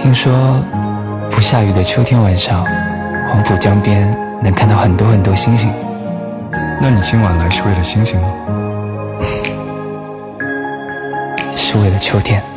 听说不下雨的秋天晚上，黄浦江边能看到很多很多星星。 那你今晚来是为了星星吗？ 是为了秋天。